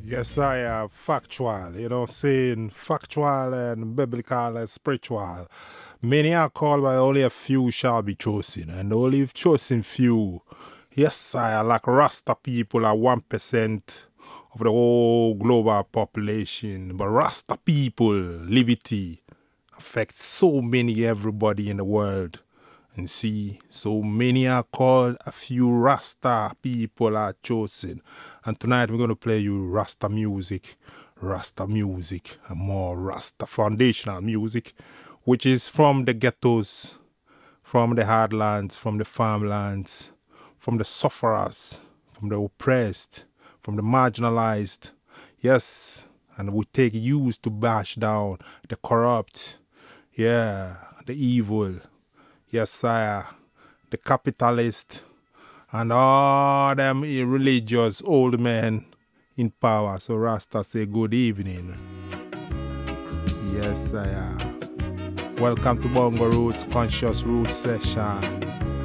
Yes, I have factual, saying factual and biblical and spiritual. Many are called, but only a few shall be chosen, and only chosen few. Yes, I like Rasta people are 1% of the whole global population, but Rasta people, liberty, affects so many everybody in the world. And see, so many are called, a few Rasta people are chosen. And tonight we're going to play you Rasta music, and more Rasta foundational music, which is from the ghettos, from the hardlands, from the farmlands, from the sufferers, from the oppressed, from the marginalized. Yes, and we take use to bash down the corrupt, yeah, the evil. Yes, sire. The capitalist and all them religious old men in power. So Rasta say good evening. Yes, sire. Welcome to Bongo Roots Conscious Roots Session.